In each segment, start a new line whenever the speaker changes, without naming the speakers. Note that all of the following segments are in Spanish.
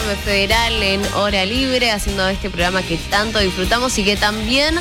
FM Federal en Hora Libre, haciendo este programa que tanto disfrutamos y que también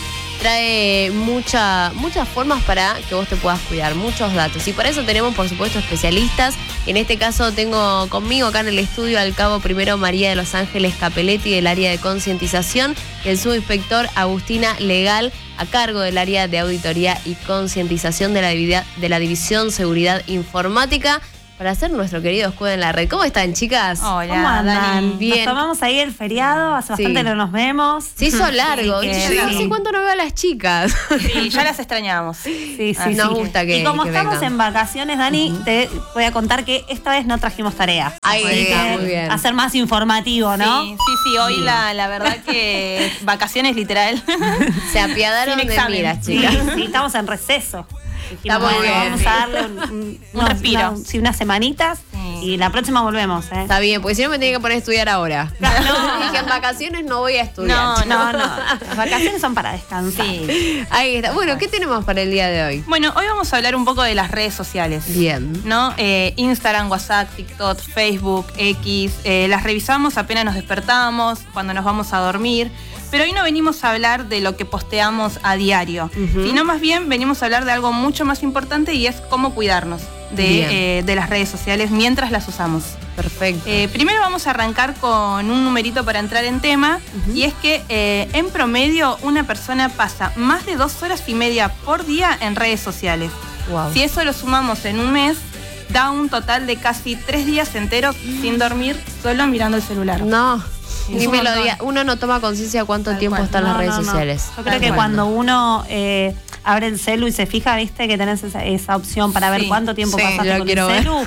trae muchas formas para que vos te puedas cuidar, muchos datos. Y para eso tenemos, por supuesto, especialistas. En este caso tengo conmigo acá en el estudio al cabo primero María de los Ángeles Capelletti del área de concientización y el subinspector Agustina Legal a cargo del área de auditoría y concientización de la División Seguridad Informática, para hacer nuestro querido Escudo en la Red. ¿Cómo están, chicas?
Hola,
¿cómo andan?
Dani.
Bien.
Nos tomamos ahí el feriado, hace bastante no nos vemos.
Se hizo largo.
Sí,
Yo no sé cuánto no veo a las chicas.
Sí, ya las extrañamos.
Sí,
Nos gusta que
Y como
que
estamos
vengan.
en vacaciones, Dani, te voy a contar que esta vez no trajimos tarea.
Ahí
Así
está,
que
muy bien.
hacer más informativo, ¿no?
Sí, hoy la verdad que vacaciones literal.
Se apiadaron
Sin
de
examen.
mí las
Sí,
chicas.
sí, estamos en receso.
Está muy bien,
Vamos
sí.
a darle
Un respiro.
unas semanitas y la próxima volvemos, ¿eh?
Está bien, porque si no me tienen que poner a estudiar ahora.
No.
Dije, en vacaciones no voy a estudiar.
No. Las vacaciones son para descansar.
Sí.
Ahí está. Bueno, ¿qué tenemos para el día de hoy?
Bueno, hoy vamos a hablar un poco de las redes sociales.
Bien.
¿No? Instagram, WhatsApp, TikTok, Facebook, X. Las revisamos apenas nos despertamos, cuando nos vamos a dormir. Pero hoy no venimos a hablar de lo que posteamos a diario, sino más bien venimos a hablar de algo mucho más importante y es cómo cuidarnos de las redes sociales mientras las usamos.
Perfecto.
Primero vamos a arrancar con un numerito para entrar en tema, y es que en promedio una persona pasa más de 2 horas y media por día en redes sociales.
Wow.
Si eso lo sumamos en un mes, da un total de casi 3 días enteros sin dormir, solo mirando el celular.
No.
Es
Ni
un
me lo
montón.
diga. Uno no toma conciencia de cuánto
Tal
tiempo
cual.
están las
No,
redes
no.
sociales.
Yo creo
Tal
que
cual.
cuando uno abre el celu y se fija, viste que tenés esa opción para ver
Sí.
cuánto tiempo
Sí,
pasaste
yo
con
quiero
el
ver.
celu.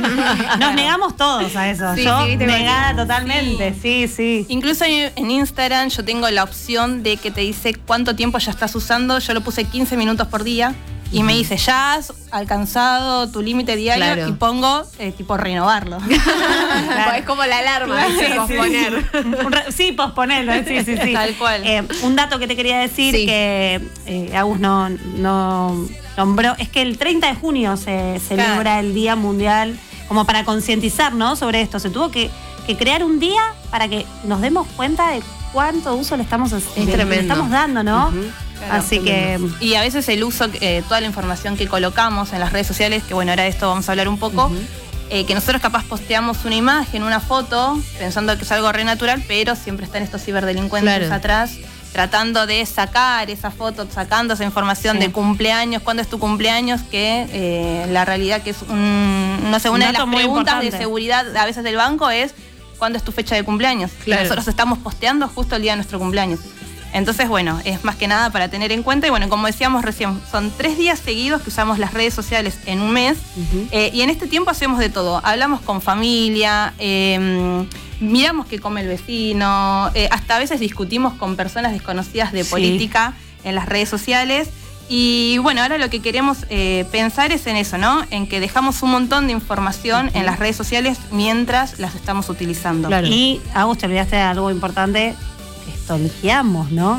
Nos negamos todos a eso.
Sí,
Yo
sí, te
negada
imagino.
totalmente, sí.
Incluso en Instagram yo tengo la opción de que te dice cuánto tiempo ya estás usando. Yo lo puse 15 minutos por día y me dice, ya has alcanzado tu límite diario,
Claro.
y pongo tipo renovarlo.
Es como la alarma,
Sí,
de
sí.
posponer.
Sí, posponerlo, sí.
Tal cual.
Un dato que te quería decir
Sí.
que Agus no nombró, es que el 30 de junio se celebra
Claro.
el Día Mundial como para concientizar, ¿no? Sobre esto. Se tuvo que crear un día para que nos demos cuenta de cuánto uso le estamos
tremendo.
dando, ¿no?
Ujú.
Claro,
Así que
Y a veces el uso, toda la información que colocamos en las redes sociales, que bueno, ahora de esto vamos a hablar un poco, que nosotros capaz posteamos una imagen, una foto, pensando que es algo re natural, pero siempre están estos ciberdelincuentes
Claro.
atrás, tratando de sacar esa foto, sacando esa información
Sí.
de cumpleaños, cuándo es tu cumpleaños, que la realidad que es no sé, una de
dato
las
muy
preguntas de
importante.
seguridad a veces del banco es ¿cuándo es tu fecha de cumpleaños?
Claro.
Y nosotros estamos posteando justo el día de nuestro cumpleaños. Entonces, bueno, es más que nada para tener en cuenta. Y bueno, como decíamos recién, son 3 días seguidos que usamos las redes sociales en un mes. Y en este tiempo hacemos de todo. Hablamos con familia, miramos qué come el vecino, hasta a veces discutimos con personas desconocidas de
Sí.
política en las redes sociales. Y bueno, ahora lo que queremos pensar es en eso, ¿no? En que dejamos un montón de información en las redes sociales mientras las estamos utilizando.
Claro.
y Agus, te olvidaste de algo importante. Stalkeamos, ¿no?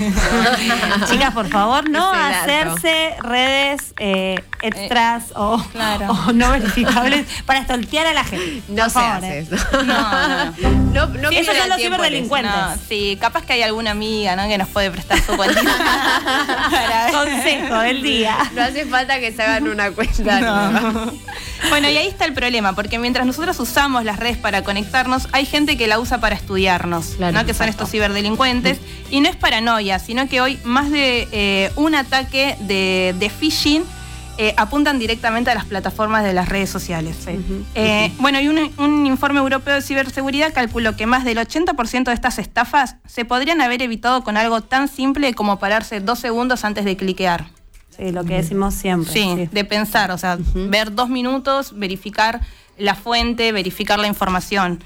Chicas, por favor, no
Ese dato.
hacerse redes extras o no verificables para stalkear a la gente.
No
por
se
favor,
hace
¿eh?
eso.
No.
No
Sí,
esos
pierdan
son los
tiempo en eso.
ciberdelincuentes.
No, sí, capaz que hay alguna amiga, ¿no? Que nos puede prestar su cuentita. para ver.
Consejo del día.
No hace falta que se hagan una cuenta. nueva.
Bueno, y ahí está el problema, porque mientras nosotros usamos las redes para conectarnos, hay gente que la usa para estudiarnos,
Claro,
¿no? Que son estos ciberdelincuentes. Y no es paranoia, sino que hoy más de un ataque de phishing apuntan directamente a las plataformas de las redes sociales. Bueno, y un informe europeo de ciberseguridad calculó que más del 80% de estas estafas se podrían haber evitado con algo tan simple como pararse 2 segundos antes de cliquear.
Sí, lo que decimos siempre.
Sí, de pensar, o sea, ver 2 minutos, verificar la fuente, verificar la información.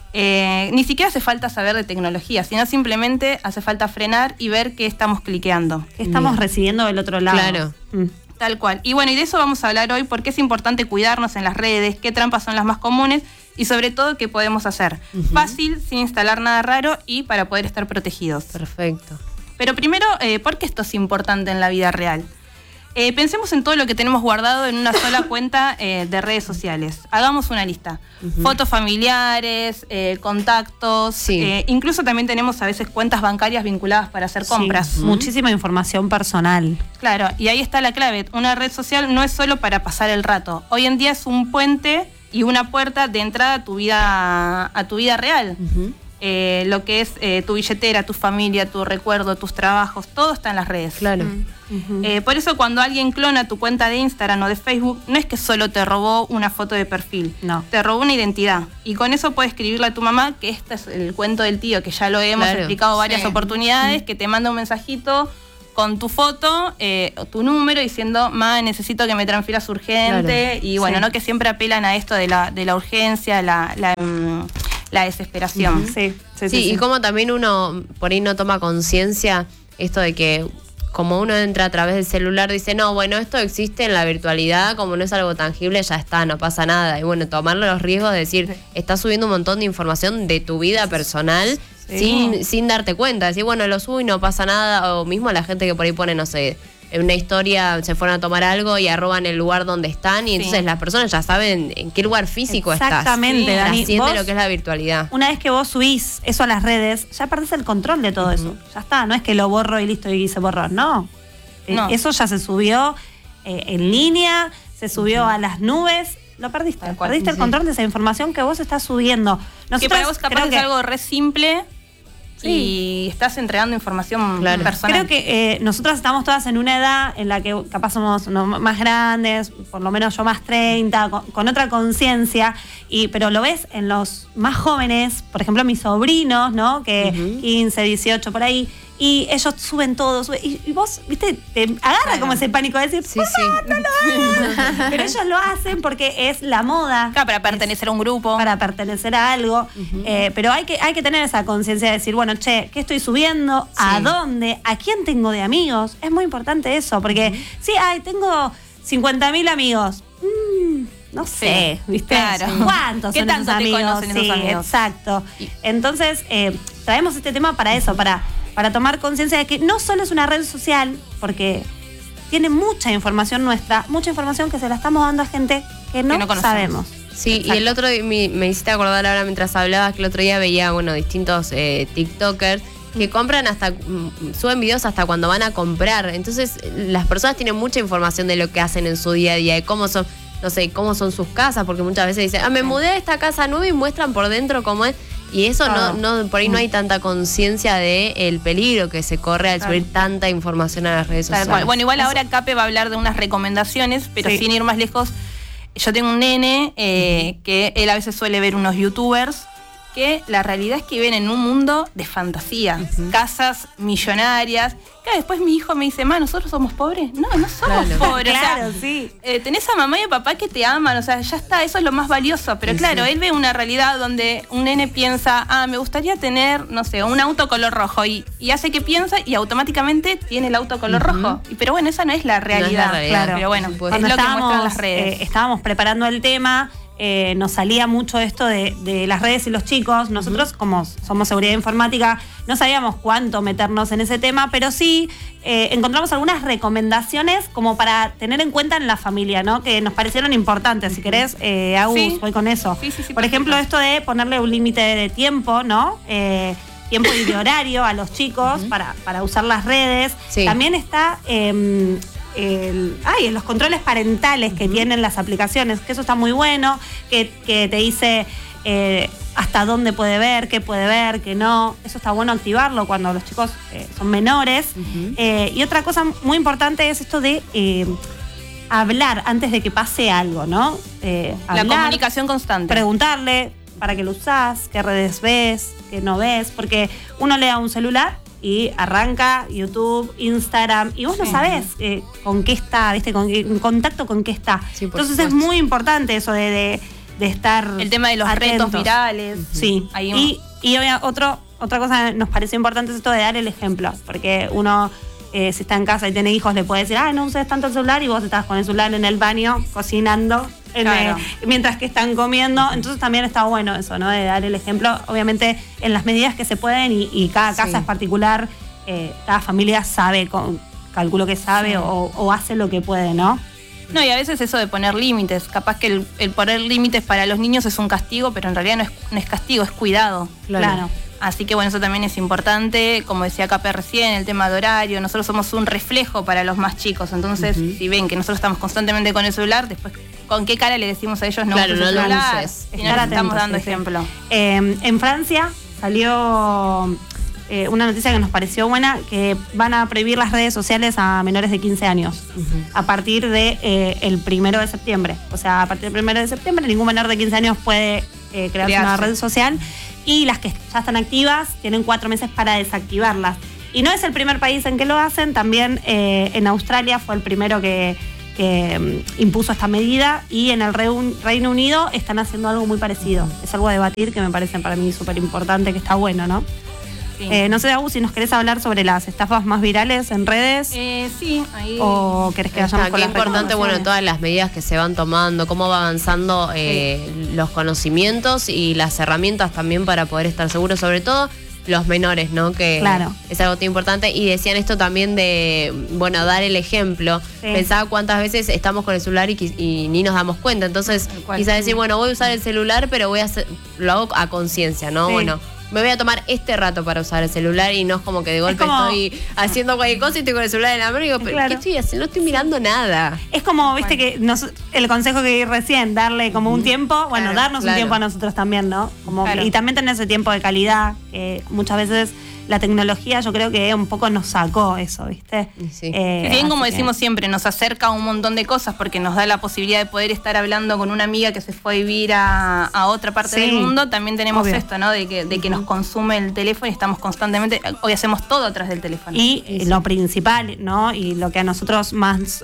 Ni siquiera hace falta saber de tecnología, sino simplemente hace falta frenar y ver qué estamos cliqueando.
¿Qué estamos recibiendo del otro lado?
Claro.
Tal cual. Y bueno, y de eso vamos a hablar hoy, porque es importante cuidarnos en las redes, qué trampas son las más comunes y sobre todo qué podemos hacer. Fácil, sin instalar nada raro y para poder estar protegidos.
Perfecto.
Pero primero, ¿por qué esto es importante en la vida real? Pensemos en todo lo que tenemos guardado en una sola cuenta de redes sociales. Hagamos una lista. Fotos familiares, contactos.
Sí.
Incluso también tenemos a veces cuentas bancarias vinculadas para hacer compras.
Sí, muchísima información personal.
Claro, y ahí está la clave. Una red social no es solo para pasar el rato. Hoy en día es un puente y una puerta de entrada a tu vida real. Lo que es tu billetera, tu familia, tu recuerdo, tus trabajos, todo está en las redes.
Claro.
Por eso cuando alguien clona tu cuenta de Instagram o de Facebook, no es que solo te robó una foto de perfil,
No.
te robó una identidad. Y con eso puedes escribirle a tu mamá que este es el cuento del tío, que ya lo hemos explicado varias oportunidades, que te manda un mensajito con tu foto, o tu número, diciendo, ma, necesito que me transfieras urgente. Y bueno, no que siempre apelan a esto de la urgencia, la desesperación.
Sí, y como también uno por ahí no toma conciencia esto de que como uno entra a través del celular, dice, no, bueno, esto existe en la virtualidad, como no es algo tangible, ya está, no pasa nada. Y bueno, tomarle los riesgos de decir, estás subiendo un montón de información de tu vida personal sin darte cuenta. Decir, bueno, lo subo y no pasa nada. O mismo la gente que por ahí pone, no sé, en una historia se fueron a tomar algo y arroban el lugar donde están y entonces las personas ya saben en qué lugar físico
Exactamente,
estás.
Dani.
Trasciende
Vos,
lo que es la virtualidad.
una vez que vos subís eso a las redes, ya perdés el control de todo eso. Ya está, no es que lo borro y listo y se borró. No.
No.
Eso ya se subió en línea, se subió a las nubes. Lo perdiste.
Tal cual.
Perdiste el control de esa información que vos estás subiendo.
Que para vos capaz
creo
es algo re simple y estás entregando información personal.
Creo que nosotras estamos todas en una edad en la que capaz somos más grandes, por lo menos yo más 30, con otra conciencia, pero lo ves en los más jóvenes, por ejemplo mis sobrinos, ¿no? Que 15, 18, por ahí, y ellos suben todo, y vos, viste, te agarra como ese pánico de decir, no lo hagas. Pero ellos lo hacen porque es la moda.
Claro, para pertenecer a un grupo.
Para pertenecer a algo. Pero hay que tener esa conciencia de decir, bueno, che, ¿qué estoy subiendo? ¿A dónde? ¿A quién tengo de amigos? Es muy importante eso, porque tengo 50.000 amigos. No sé, ¿viste?
Claro.
¿Cuántos
¿Qué
son
tanto
esos
te
amigos?
conocen esos amigos?
Exacto. Entonces, traemos este tema para eso, para tomar conciencia de que no solo es una red social, porque tiene mucha información nuestra, mucha información que se la estamos dando a gente que no sabemos.
Sí, exacto. Y el otro día me hiciste acordar ahora mientras hablabas que el otro día veía, distintos TikTokers que compran suben videos hasta cuando van a comprar. Entonces, las personas tienen mucha información de lo que hacen en su día a día, de cómo son, no sé, cómo son sus casas, porque muchas veces dicen, me mudé a esta casa nueva y muestran por dentro cómo es. Y eso por ahí no hay tanta conciencia del peligro que se corre al subir tanta información a las redes sociales.
Bueno, igual ahora Cape va a hablar de unas recomendaciones, pero sin ir más lejos, yo tengo un nene que él a veces suele ver unos youtubers que la realidad es que viven en un mundo de fantasía, casas millonarias. Claro, después mi hijo me dice, ¿nosotros somos pobres? No somos pobres.
Claro,
o sea, tenés a mamá y a papá que te aman, o sea, ya está, eso es lo más valioso. Pero él ve una realidad donde un nene piensa, me gustaría tener, no sé, un auto color rojo, y hace que piensa y automáticamente tiene el auto color rojo. Pero bueno, esa no es la realidad.
No es la realidad.
Claro.
Pero bueno, es
Cuando
lo que muestran las redes.
Estábamos preparando el tema. Nos salía mucho esto de las redes y los chicos. Nosotros, como somos seguridad informática, no sabíamos cuánto meternos en ese tema, pero sí encontramos algunas recomendaciones como para tener en cuenta en la familia, ¿no? Que nos parecieron importantes. Si querés, Agus, voy con eso.
Sí,
por ejemplo, esto de ponerle un límite de tiempo, ¿no? Tiempo y de horario a los chicos para usar las redes.
Sí.
También está los controles parentales que tienen las aplicaciones, que eso está muy bueno, que te dice hasta dónde puede ver, qué no. Eso está bueno activarlo cuando los chicos son menores. Y otra cosa muy importante es esto de hablar antes de que pase algo, ¿no?
La comunicación constante.
Preguntarle para qué lo usás, qué redes ves, qué no ves, porque uno le da un celular y arranca YouTube, Instagram, y vos no sabés con qué está, ¿viste? En contacto con qué está.
Sí,
entonces es muy importante eso de estar
el tema de los
atentos.
retos virales.
Sí. Y otra cosa que nos pareció importante es esto de dar el ejemplo, porque uno si está en casa y tiene hijos le puede decir, no uses tanto el celular, y vos estás con el celular en el baño cocinando mientras que están comiendo. Entonces también está bueno eso, ¿no? De dar el ejemplo, obviamente en las medidas que se pueden, y cada casa es particular, cada familia sabe calculo que sabe o hace lo que puede, ¿no?
No, y a veces eso de poner límites. Capaz que el poner límites para los niños es un castigo, pero en realidad no es castigo, es cuidado.
Claro.
Así que bueno, eso también es importante. Como decía Cape recién, el tema de horario. Nosotros somos un reflejo para los más chicos. Entonces, si ven que nosotros estamos constantemente con el celular, después, ¿con qué cara le decimos a ellos no uses el celular?
Uses.
Y no les estamos dando ejemplo.
En Francia salió una noticia que nos pareció buena, que van a prohibir las redes sociales a menores de 15 años a partir de el 1 de septiembre. O sea, a partir del 1 de septiembre ningún menor de 15 años puede crearse una red social, y las que ya están activas tienen 4 meses para desactivarlas. Y no es el primer país en que lo hacen, también en Australia fue el primero que impuso esta medida, y en el Reino Unido están haciendo algo muy parecido. Es algo a debatir que me parece para mí súper importante, que está bueno, ¿no?
Sí.
No sé, Agus, si nos querés hablar sobre las estafas más virales en redes.
Sí, ahí.
¿O querés que vayamos con
Qué
las
importante, bueno,
recomendaciones?
todas las medidas que se van tomando, cómo va avanzando los conocimientos y las herramientas también para poder estar seguros, sobre todo los menores, ¿no? Que
Claro.
es algo tan importante. Y decían esto también de, bueno, dar el ejemplo.
Sí.
Pensaba cuántas veces estamos con el celular y ni nos damos cuenta. Entonces,
Tal cual.
quizás decir, bueno, voy a usar el celular, pero lo hago a conciencia, ¿no?
Sí.
Bueno, me voy a tomar este rato para usar el celular, y no es como que de golpe
como-
estoy haciendo cualquier cosa y estoy con el celular en la mano y digo, pero
Claro.
¿qué estoy haciendo? No estoy mirando nada.
Es como, viste, que el consejo que di recién, darle como un tiempo, bueno,
Claro,
darnos un
claro.
tiempo a nosotros también, ¿no?
Claro.
Y también tener ese tiempo de calidad, que muchas veces la tecnología yo creo que un poco nos sacó eso, ¿viste?
Sí.
Si bien, como
así que-
decimos siempre, nos acerca a un montón de cosas porque nos da la posibilidad de poder estar hablando con una amiga que se fue a vivir a otra parte
Sí,
del mundo, también tenemos
obvio.
esto, ¿no? De que nos consume el teléfono y estamos constantemente, hoy hacemos todo atrás del teléfono.
Y lo principal, ¿no? Y lo que a nosotros más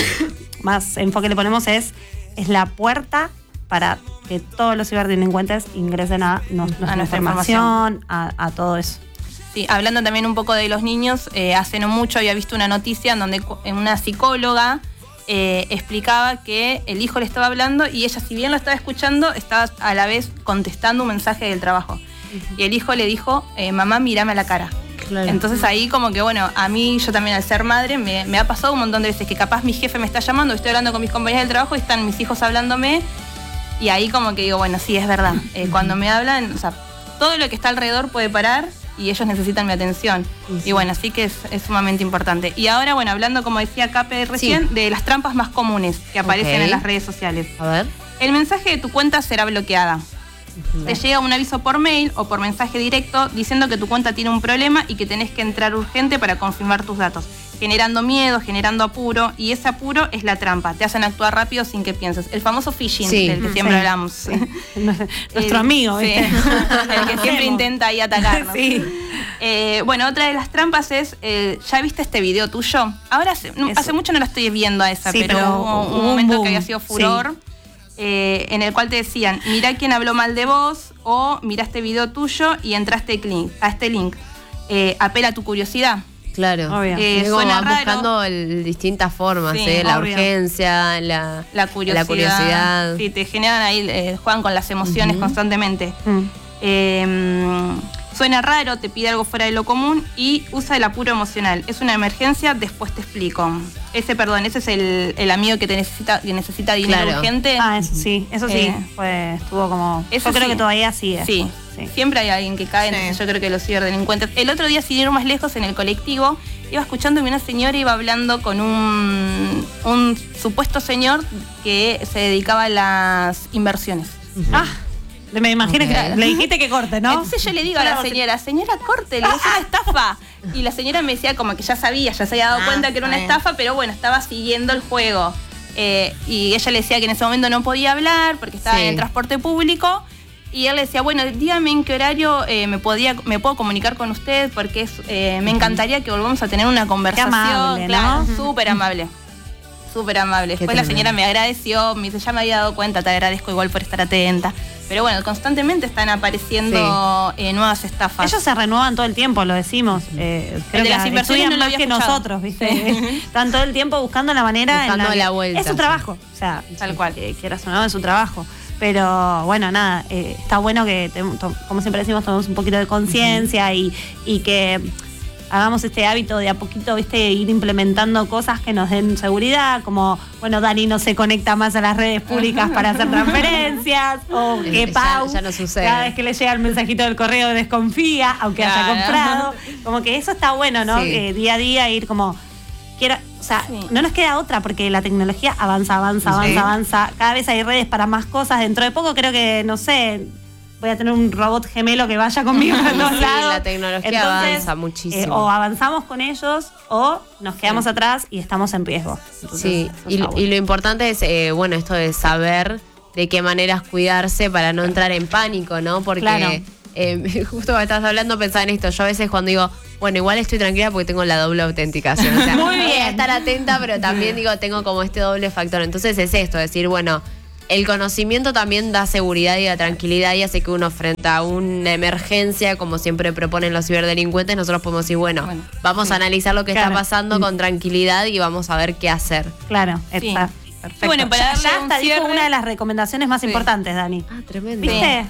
enfoque le ponemos es la puerta para que todos los ciberdelincuentes ingresen a nuestra
nuestra
información, a todo eso.
Sí, hablando también un poco de los niños, hace no mucho había visto una noticia en donde una psicóloga explicaba que el hijo le estaba hablando y ella, si bien lo estaba escuchando, estaba a la vez contestando un mensaje del trabajo. Y el hijo le dijo, mamá, mírame a la cara.
Claro.
Entonces ahí como que, bueno, a mí, yo también al ser madre, me ha pasado un montón de veces que capaz mi jefe me está llamando, estoy hablando con mis compañeros del trabajo y están mis hijos hablándome, y ahí como que digo, bueno, sí, es verdad. Cuando me hablan, o sea, todo lo que está alrededor puede parar y ellos necesitan mi atención.
Sí.
Y bueno, así que es sumamente importante. Y ahora, bueno, hablando, como decía Cape recién, de las trampas más comunes que aparecen
Ok.
en las redes sociales.
A ver.
El mensaje de tu cuenta será bloqueada. Te llega un aviso por mail o por mensaje directo diciendo que tu cuenta tiene un problema y que tenés que entrar urgente para confirmar tus datos, generando miedo, generando apuro, y ese apuro es la trampa. Te hacen actuar rápido sin que pienses. El famoso phishing
Sí.
del que siempre
Sí.
hablamos.
Nuestro amigo,
Sí.
¿viste?
El que siempre
Hacemos.
intenta ahí atacarnos.
Sí.
Bueno, otra de las trampas es, ¿ya viste este video tuyo? Ahora hace mucho no la estoy viendo a esa,
Sí,
pero
pero
hubo
hubo
un
un
momento
boom,
que había sido furor. En el cual te decían, mirá quién habló mal de vos, o mirá este video tuyo y entra a este link. Apela a tu curiosidad.
Claro.
Obvio.
Luego
Suena
van
raro.
buscando distintas formas,
Sí,
la
obvio.
urgencia, la curiosidad.
Sí, te generan ahí, juegan con las emociones constantemente. Suena raro, te pide algo fuera de lo común y usa el apuro emocional. Es una emergencia, después te explico. Ese es el amigo que necesita dinero
Claro.
urgente.
Eso sí, estuvo como...
Eso
Yo creo
sí.
que todavía sigue.
Sí.
Sí.
Siempre hay alguien que cae, entonces yo creo que los ciberdelincuentes. El otro día, sin ir más lejos, en el colectivo, iba escuchando que una señora iba hablando con un supuesto señor que se dedicaba a las inversiones.
Me imagino
Ok.
que le dijiste que corte, ¿no?
Entonces yo le digo a la señora, córtele, es una estafa. Y la señora me decía como que ya sabía, ya se había dado cuenta que era una estafa, pero bueno, estaba siguiendo el juego. Y ella le decía que en ese momento no podía hablar porque estaba
Sí.
en el transporte público. Y él le decía, bueno, dígame en qué horario me puedo comunicar con usted porque me encantaría que volvamos a tener una conversación.
amable, ¿no?
Claro, súper amable. Súper amable. Después la
tremendo.
señora me agradeció, me dice, ya me había dado cuenta, te agradezco igual por estar atenta. Pero bueno, constantemente están apareciendo nuevas estafas.
Ellos se renuevan todo el tiempo, lo decimos. Creo
de las inversiones
estudian
no lo
más
había
que
escuchado.
nosotros, ¿viste? Están todo el tiempo buscando la manera
Buscando
en
la vuelta,
Es su
sí.
trabajo, o sea,
Tal cual.
Quieras o no, es su trabajo. Pero bueno, nada, está bueno que, como siempre decimos, tomemos un poquito de conciencia y que hagamos este hábito de a poquito, viste, ir implementando cosas que nos den seguridad, como, bueno, Dani no se conecta más a las redes públicas para hacer transferencias, o que Pau,
ya no sucede.
cada vez que le llega el mensajito del correo desconfía, aunque haya comprado. Como que eso está bueno, ¿no?
Sí.
Día a día ir como... o sea, no nos queda otra porque la tecnología avanza. Cada vez hay redes para más cosas. Dentro de poco creo que, no sé, voy a tener un robot gemelo que vaya conmigo a todos lados.
La tecnología avanza muchísimo.
O avanzamos con ellos o nos quedamos atrás y estamos en riesgo. Entonces,
sí, y lo importante es, bueno, esto de saber de qué maneras cuidarse para no entrar en pánico, ¿no? Porque
claro.
Justo cuando estás hablando pensaba en esto. Yo a veces cuando digo, bueno, igual estoy tranquila porque tengo la doble autenticación. O sea,
Muy bien.
voy a estar atenta, pero también digo, tengo como este doble factor. Entonces es esto, decir, bueno, el conocimiento también da seguridad y da tranquilidad y hace que uno frente a una emergencia, como siempre proponen los ciberdelincuentes, nosotros podemos decir, bueno vamos a analizar lo que está pasando con tranquilidad y vamos a ver qué hacer.
Claro,
Sí.
está. Perfecto.
Bueno, para darle
ya
un
hasta dijo
cierre-
una de las recomendaciones más importantes, Dani.
Ah, tremendo.
¿Viste?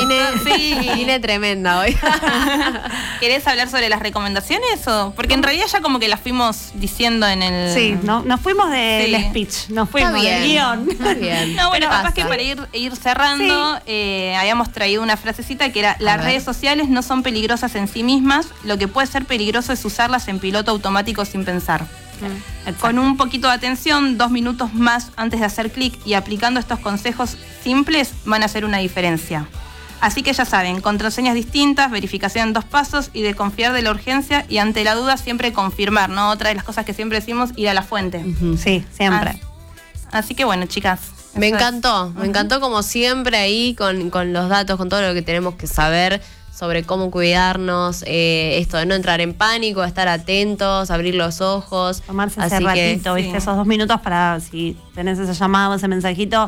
Vine tremenda hoy.
¿Querés hablar sobre las recomendaciones? Porque en realidad ya como que las fuimos diciendo en el...
Sí, nos fuimos del speech, nos fuimos del guión.
Está bien.
No, bueno,
Pero
capaz que
pasa.
para ir cerrando, habíamos traído una frasecita que era: las redes sociales no son peligrosas en sí mismas, lo que puede ser peligroso es usarlas en piloto automático sin pensar. Con un poquito de atención, 2 minutos más antes de hacer clic y aplicando estos consejos simples van a hacer una diferencia. Así que ya saben, contraseñas distintas, verificación en 2 pasos y de confiar de la urgencia y ante la duda siempre confirmar, ¿no? Otra de las cosas que siempre decimos, ir a la fuente.
Sí, siempre.
Así que bueno, chicas.
Me
eso es.
encantó como siempre ahí con los datos, con todo lo que tenemos que saber sobre cómo cuidarnos, esto de no entrar en pánico, estar atentos, abrir los ojos.
Tomarse ese
Así que,
ratito, ¿viste?
sí.
Esos 2 minutos para, si tenés ese llamado, ese mensajito,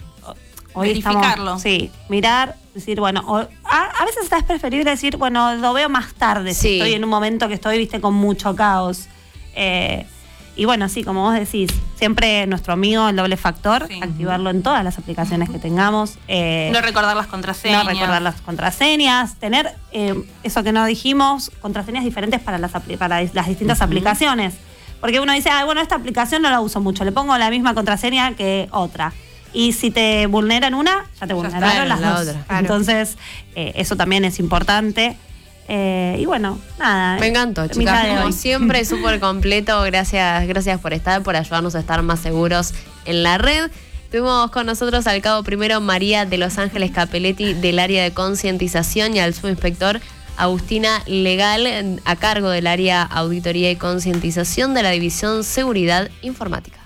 hoy
verificarlo.
Mirar, decir, bueno, a veces es preferible decir, bueno, lo veo más tarde, si
Sí.
estoy en un momento que estoy, viste, con mucho caos. Y bueno, sí, como vos decís, siempre nuestro amigo, el doble factor,
Sí.
activarlo en todas las aplicaciones que tengamos.
No recordar las contraseñas.
No recordar las contraseñas, tener eso que no dijimos, contraseñas diferentes para las distintas aplicaciones. Porque uno dice, bueno, esta aplicación no la uso mucho, le pongo la misma contraseña que otra. Y si te vulneran una, ya te vulneraron
está,
las
la
dos.
otra.
Claro.
Entonces, eso también es importante. Y bueno, nada.
Me encantó,
mitad
chicas.
de
Como
hoy.
siempre, súper completo. Gracias por estar, por ayudarnos a estar más seguros en la red. Tuvimos con nosotros al cabo primero María de Los Ángeles Capelletti del área de concientización y al subinspector Agustina Legal a cargo del área auditoría y concientización de la División Seguridad Informática.